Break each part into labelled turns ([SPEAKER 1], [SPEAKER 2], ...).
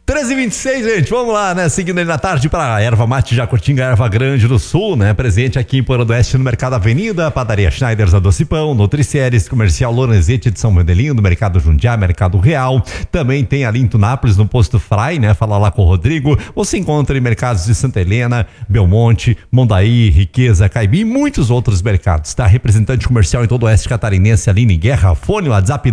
[SPEAKER 1] 13h26, gente, vamos lá, né? Seguindo aí na tarde para Erva Mate Jacutinga, Erva Grande do Sul, né? Presente aqui em Porto do Oeste no Mercado Avenida, Padaria Schneiders, a Docipão, Nutricieres, Comercial Lorenzetti de São Medelino, Mercado Jundiá, Mercado Real. Também tem ali em Tunápolis, no Posto Frai, né? Fala lá com o Rodrigo. Você encontra em mercados de Santa Helena, Belmonte, Mondaí, Riqueza, Caibi e muitos outros mercados, tá? Representante comercial em todo o Oeste Catarinense, Aline Guerra, fone WhatsApp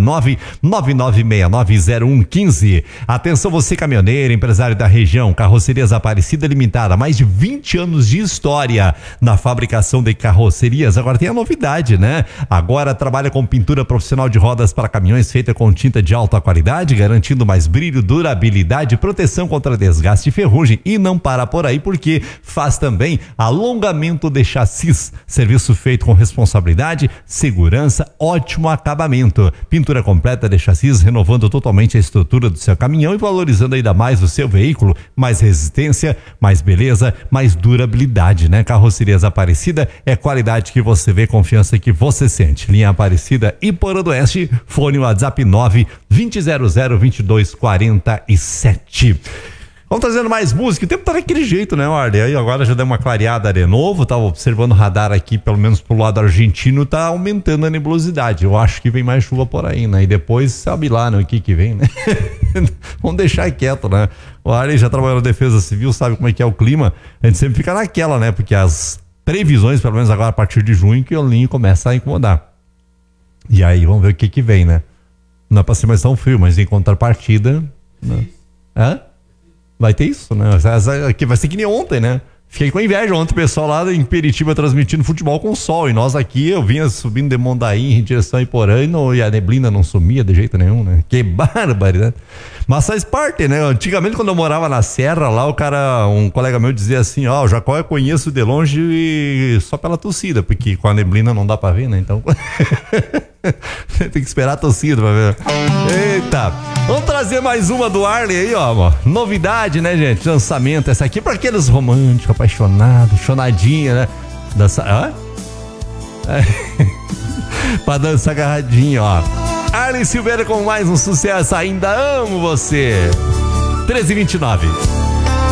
[SPEAKER 1] 999690115. Atenção você caminhoneiro, empresário da região, Carrocerias Aparecida Limitada, mais de 20 anos de história na fabricação de carrocerias. Agora tem a novidade, né? Agora trabalha com pintura profissional de rodas para caminhões feita com tinta de alta qualidade, garantindo mais brilho, durabilidade, proteção contra desgaste e ferrugem. E não para por aí, porque faz também alongamento de chassis, serviço feito com responsabilidade, segurança, ótimo acabamento, pintura completa de chassis, renovando totalmente a estrutura do seu caminhão e valorizando ainda mais o seu veículo, mais resistência, mais beleza, mais durabilidade, né? Carrocerias Aparecida é qualidade que você vê, confiança que você sente. Linha Aparecida e Porto do Oeste, fone WhatsApp 920002247. Vamos trazendo mais música. O tempo tá daquele jeito, né, Arley? Aí agora já deu uma clareada de novo. Tava observando o radar aqui, pelo menos pro lado argentino, tá aumentando a nebulosidade. Eu acho que vem mais chuva por aí, né? E depois, sabe lá, né, o que vem, né? Vamos deixar quieto, né? O Arley já trabalhou na Defesa Civil, sabe como é que é o clima. A gente sempre fica naquela, né? Porque as previsões, pelo menos agora a partir de junho, que o Linho começa a incomodar. E aí, vamos ver o que vem, né? Não é pra ser mais tão frio, mas em contrapartida... Né? Hã? Vai ter isso, né? Vai ser que nem ontem, né? Fiquei com inveja ontem, o pessoal lá em Peritiba transmitindo futebol com sol. E nós aqui, eu vinha subindo de Mondaí em direção a Iporã e a neblina não sumia de jeito nenhum, né? Que barbaridade. Mas faz parte, né? Antigamente, quando eu morava na Serra, lá um colega meu dizia assim, ó, o Jacó eu conheço de longe e só pela torcida, porque com a neblina não dá pra ver, né? Então... tem que esperar a torcida pra ver. Eita, vamos trazer mais uma do Arley aí, ó. Novidade, né, gente? Lançamento. Essa aqui pra aqueles românticos, apaixonados, chonadinha, né? Dançar. Pra dançar agarradinho, ó. Arley Silveira com mais um sucesso. Ainda amo você. 13h29.